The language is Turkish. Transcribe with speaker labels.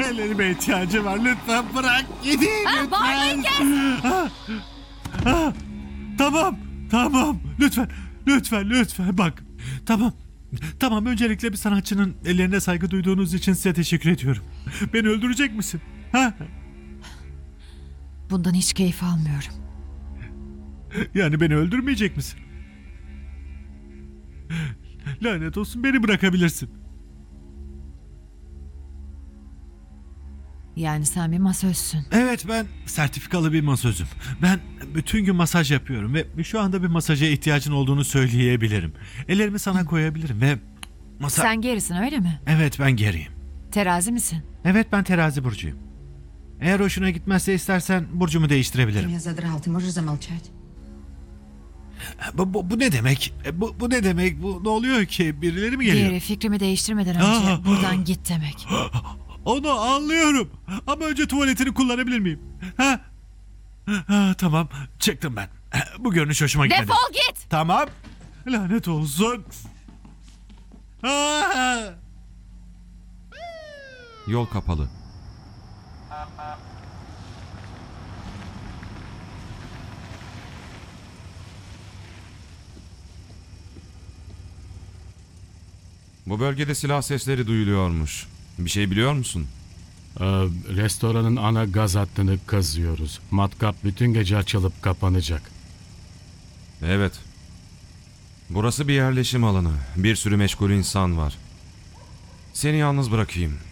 Speaker 1: Ellerime ihtiyacı var. Lütfen bırak gideyim lütfen.
Speaker 2: Bağırmayı kes.
Speaker 1: Tamam. Lütfen bak. Tamam, öncelikle bir sanatçının ellerine saygı duyduğunuz için size teşekkür ediyorum. Beni öldürecek misin? Ha?
Speaker 2: Bundan hiç keyif almıyorum.
Speaker 1: Yani beni öldürmeyecek misin? Lanet olsun, beni bırakabilirsin.
Speaker 2: Yani sen bir masözsün.
Speaker 1: Evet, ben sertifikalı bir masözüm. Ben bütün gün masaj yapıyorum ve şu anda bir masaja ihtiyacın olduğunu söyleyebilirim. Ellerimi sana koyabilirim ve
Speaker 2: Sen gerisin öyle mi?
Speaker 1: Evet, ben geriyim.
Speaker 2: Terazi misin?
Speaker 1: Evet, ben terazi burcuyum. Eğer hoşuna gitmezse istersen burcumu değiştirebilirim.
Speaker 3: Меня задрал, ты можешь замолчать?
Speaker 1: Bu ne demek? Bu ne demek? Bu ne oluyor ki? Birileri mi geliyor?
Speaker 2: Diğeri fikrimi değiştirmeden önce buradan git demek.
Speaker 1: Onu anlıyorum. Ama önce tuvaletini kullanabilir miyim? Tamam. Çıktım ben. Bu görünüş hoşuma gitmedi.
Speaker 2: Defol git!
Speaker 1: Tamam. Lanet olsun.
Speaker 4: Yol kapalı. Bu bölgede silah sesleri duyuluyormuş. Bir şey biliyor musun?
Speaker 5: Restoranın ana gaz hattını kazıyoruz. Matkap bütün gece açılıp kapanacak.
Speaker 4: Evet. Burası bir yerleşim alanı. Bir sürü meşgul insan var. Seni yalnız bırakayım.